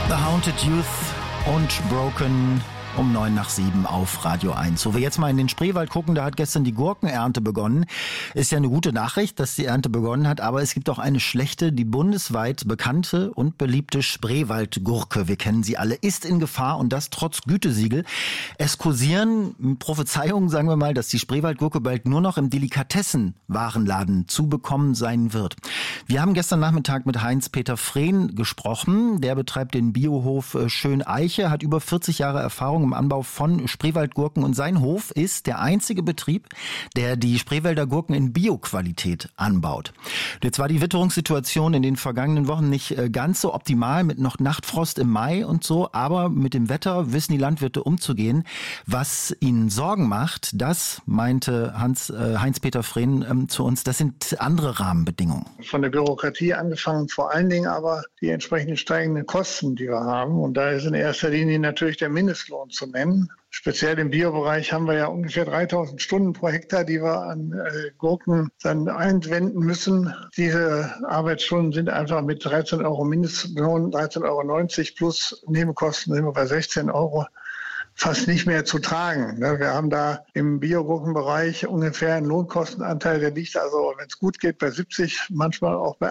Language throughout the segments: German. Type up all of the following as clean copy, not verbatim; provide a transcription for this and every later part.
The Haunted Youth und Broken um 6:09 auf Radio 1. Wo wir jetzt mal in den Spreewald gucken, da hat gestern die Gurkenernte begonnen. Ist ja eine gute Nachricht, dass die Ernte begonnen hat, aber es gibt auch eine schlechte. Die bundesweit bekannte und beliebte Spreewaldgurke, wir kennen sie alle, ist in Gefahr und das trotz Gütesiegel. Es kursieren Prophezeiungen, sagen wir mal, dass die Spreewaldgurke bald nur noch im Delikatessenwarenladen zu bekommen sein wird. Wir haben gestern Nachmittag mit Heinz-Peter Frehn gesprochen. Der betreibt den Biohof Schöneiche, hat über 40 Jahre Erfahrung im Anbau von Spreewaldgurken und sein Hof ist der einzige Betrieb, der die Spreewälder Gurken in Bioqualität anbaut. Jetzt war die Witterungssituation in den vergangenen Wochen nicht ganz so optimal mit noch Nachtfrost im Mai und so, aber mit dem Wetter wissen die Landwirte umzugehen. Was ihnen Sorgen macht, das meinte Heinz-Peter Frehn zu uns, das sind andere Rahmenbedingungen. Von der Bürokratie angefangen, vor allen Dingen aber die entsprechend steigenden Kosten, die wir haben. Und da ist in erster Linie natürlich der Mindestlohn zu nennen. Speziell im Biobereich haben wir ja ungefähr 3000 Stunden pro Hektar, die wir an Gurken dann einwenden müssen. Diese Arbeitsstunden sind einfach mit 13 Euro Mindestlohn, 13,90 Euro plus Nebenkosten sind wir bei 16 Euro fast nicht mehr zu tragen. Wir haben da im Biogurkenbereich ungefähr einen Lohnkostenanteil, der liegt also, wenn es gut geht, bei 70, manchmal auch bei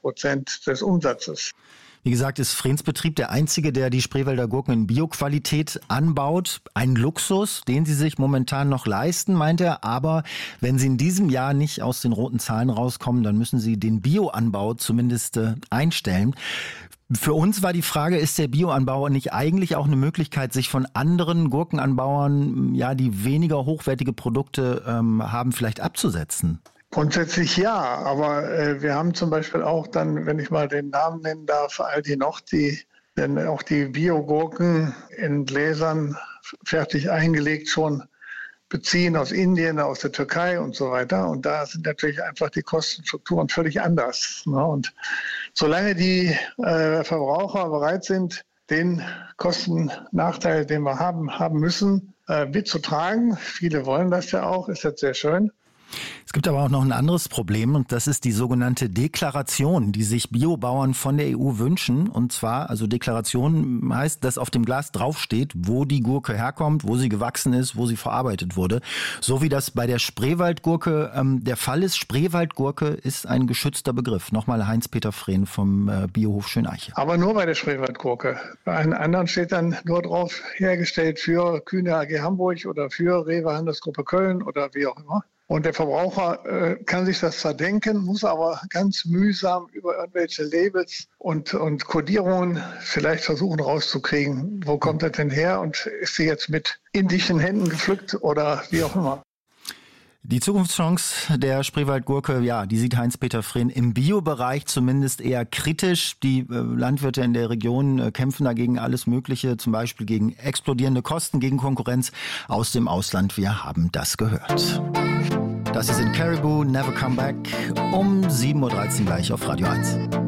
80% des Umsatzes. Wie gesagt, ist Frehns Betrieb der einzige, der die Spreewälder Gurken in Bioqualität anbaut. Ein Luxus, den sie sich momentan noch leisten, meint er. Aber wenn sie in diesem Jahr nicht aus den roten Zahlen rauskommen, dann müssen sie den Bioanbau zumindest einstellen. Für uns war die Frage, ist der Bioanbau nicht eigentlich auch eine Möglichkeit, sich von anderen Gurkenanbauern, ja, die weniger hochwertige Produkte haben, vielleicht abzusetzen? Grundsätzlich ja, aber wir haben zum Beispiel auch dann, wenn ich mal den Namen nennen darf, Aldi Nord, denn auch die Biogurken in Gläsern fertig eingelegt schon beziehen aus Indien, aus der Türkei und so weiter. Und da sind natürlich einfach die Kostenstrukturen völlig anders. Und solange die Verbraucher bereit sind, den Kostennachteil, den wir haben müssen, mitzutragen, viele wollen das ja auch, ist jetzt sehr schön. Es gibt aber auch noch ein anderes Problem und das ist die sogenannte Deklaration, die sich Biobauern von der EU wünschen. Und zwar, also Deklaration heißt, dass auf dem Glas draufsteht, wo die Gurke herkommt, wo sie gewachsen ist, wo sie verarbeitet wurde. So wie das bei der Spreewaldgurke der Fall ist. Spreewaldgurke ist ein geschützter Begriff. Nochmal Heinz-Peter Frehn vom Biohof Schöneiche. Aber nur bei der Spreewaldgurke. Bei einem anderen steht dann nur drauf, hergestellt für Kühne AG Hamburg oder für Rewe Handelsgruppe Köln oder wie auch immer. Und der Verbraucher kann sich das zwar denken, muss aber ganz mühsam über irgendwelche Labels und Kodierungen vielleicht versuchen rauszukriegen, wo kommt das denn her und ist sie jetzt mit indischen Händen gepflückt oder wie auch immer. Die Zukunftschance der Spreewaldgurke, ja, die sieht Heinz-Peter Frehn im Biobereich zumindest eher kritisch. Die Landwirte in der Region kämpfen dagegen alles Mögliche, zum Beispiel gegen explodierende Kosten, gegen Konkurrenz aus dem Ausland. Wir haben das gehört. Das ist in Caribou, Never Come Back, um 7:13 Uhr gleich auf Radio 1.